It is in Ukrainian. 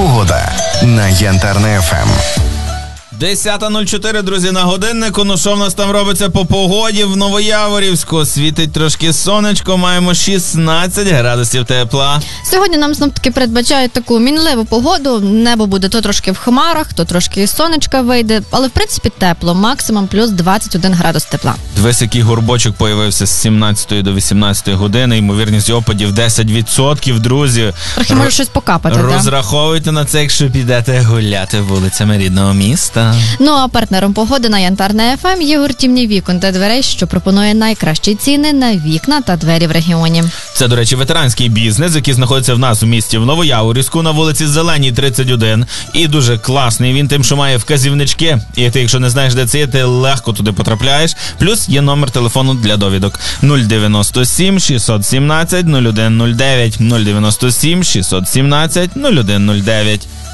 Погода на Янтарне ФМ. 10:04, друзі, на годиннику. Ну що в нас там робиться по погоді в Новояворівську? Світить трошки сонечко, маємо 16 градусів тепла. Сьогодні нам знов-таки передбачають таку мінливу погоду. Небо буде то трошки в хмарах, то трошки сонечка вийде, але в принципі тепло, максимум плюс 21 градус тепла. Дивись, який горбочок появився з 17 до 18 години, ймовірність опадів 10%, друзі. Трохи може щось покапати, так? Розраховуйте на це, якщо підете гуляти вулицями рідного міста. Ну а партнером погоди на Янтарне ФМ є гуртівні вікон та дверей, що пропонує найкращі ціни на вікна та двері в регіоні. Це, до речі, ветеранський бізнес, який знаходиться в нас у місті в Новояворівську на вулиці Зеленій, 31. І дуже класний він тим, що має вказівнички. І ти, якщо не знаєш, де це є, ти легко туди потрапляєш. Плюс є номер телефону для довідок 097 617 0109 097 617 0109.